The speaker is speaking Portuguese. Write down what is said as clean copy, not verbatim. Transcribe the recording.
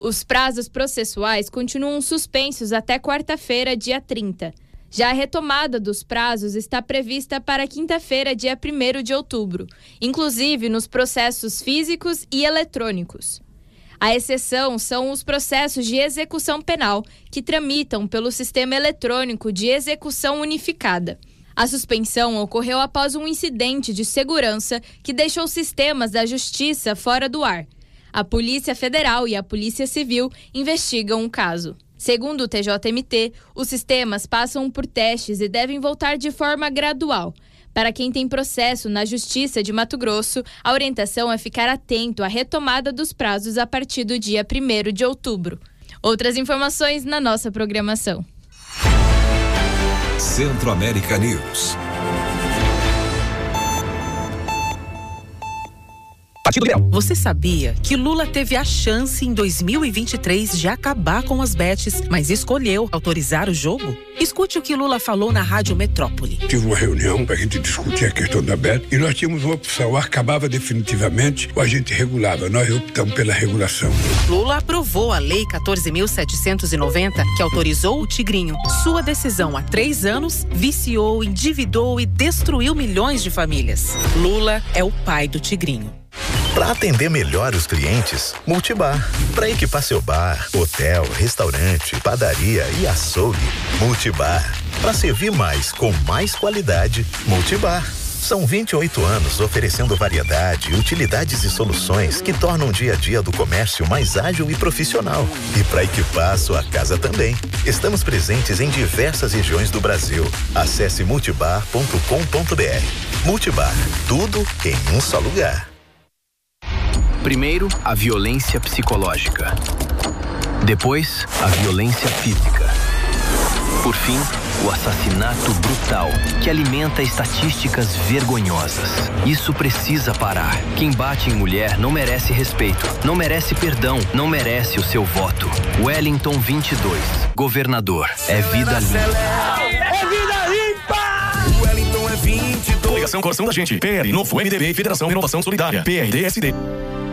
Os prazos processuais continuam suspensos até quarta-feira, dia 30. Já a retomada dos prazos está prevista para quinta-feira, dia 1º de outubro, inclusive nos processos físicos e eletrônicos. A exceção são os processos de execução penal, que tramitam pelo Sistema Eletrônico de Execução Unificada. A suspensão ocorreu após um incidente de segurança que deixou sistemas da Justiça fora do ar. A Polícia Federal e a Polícia Civil investigam o caso. Segundo o TJMT, os sistemas passam por testes e devem voltar de forma gradual. Para quem tem processo na Justiça de Mato Grosso, a orientação é ficar atento à retomada dos prazos a partir do dia 1º de outubro. Outras informações na nossa programação. Centro-América News. Você sabia que Lula teve a chance em 2023 de acabar com as bets, mas escolheu autorizar o jogo? Escute o que Lula falou na Rádio Metrópole. Tive uma reunião para a gente discutir a questão da bet e nós tínhamos uma opção, ou acabava definitivamente ou a gente regulava. Nós optamos pela regulação. Lula aprovou a Lei 14.790, que autorizou o Tigrinho. Sua decisão há 3 anos viciou, endividou e destruiu milhões de famílias. Lula é o pai do Tigrinho. Para atender melhor os clientes, Multibar. Para equipar seu bar, hotel, restaurante, padaria e açougue, Multibar. Para servir mais com mais qualidade, Multibar. São 28 anos oferecendo variedade, utilidades e soluções que tornam o dia a dia do comércio mais ágil e profissional. E para equipar a sua casa também. Estamos presentes em diversas regiões do Brasil. Acesse multibar.com.br. Multibar, tudo em um só lugar. Primeiro, a violência psicológica. Depois, a violência física. Por fim, o assassinato brutal, que alimenta estatísticas vergonhosas. Isso precisa parar. Quem bate em mulher não merece respeito, não merece perdão, não merece o seu voto. Wellington 22, governador. É vida limpa. É vida limpa! Wellington é 22. Coligação Coração da Gente, PL, Novo MDB e Federação Renovação Solidária, PRDSD.